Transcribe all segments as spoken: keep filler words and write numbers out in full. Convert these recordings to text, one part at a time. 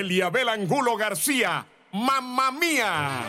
Eliabel Angulo García, ¡Mamma Mía!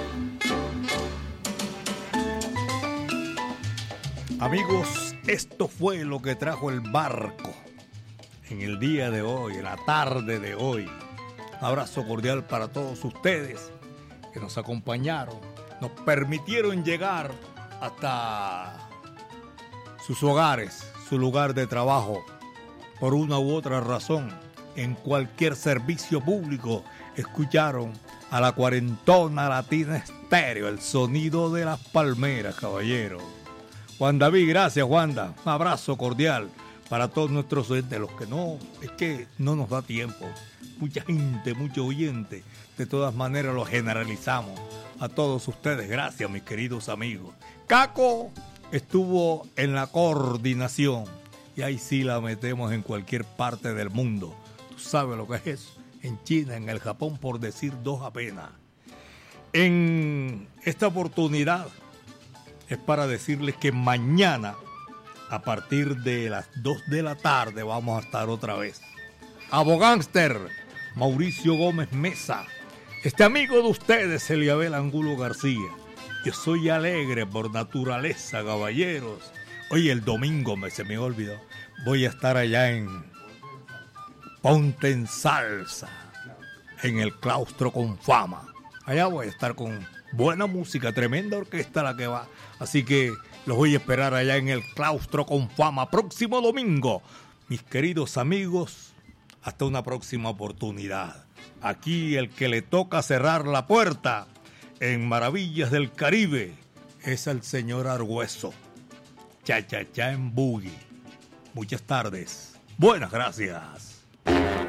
Amigos, esto fue lo que trajo el barco en el día de hoy, en la tarde de hoy. Un abrazo cordial para todos ustedes que nos acompañaron, nos permitieron llegar hasta sus hogares, su lugar de trabajo, por una u otra razón. En cualquier servicio público escucharon a la cuarentona latina estéreo, el sonido de las palmeras, caballero. Juan David, gracias, Wanda. Un abrazo cordial para todos nuestros oyentes. Los que no, es que no nos da tiempo. Mucha gente, mucho oyente. De todas maneras, lo generalizamos. A todos ustedes, gracias, mis queridos amigos. Caco estuvo en la coordinación. Y ahí sí la metemos en cualquier parte del mundo. Tú sabes lo que es eso. En China, en el Japón, por decir dos apenas. En esta oportunidad es para decirles que mañana, a partir de las dos de la tarde, vamos a estar otra vez. Abogánster, Mauricio Gómez Mesa, este amigo de ustedes, Eliabel Angulo García. Yo soy alegre por naturaleza, caballeros. Hoy el domingo, me se me olvidó, voy a estar allá en Ponte en Salsa, en el Claustro con Fama. Allá voy a estar con buena música, tremenda orquesta la que va. Así que los voy a esperar allá en el Claustro con Fama próximo domingo. Mis queridos amigos, hasta una próxima oportunidad. Aquí el que le toca cerrar la puerta en Maravillas del Caribe es el señor Argüeso. Cha cha cha en boogie. Muchas tardes. Buenas gracias.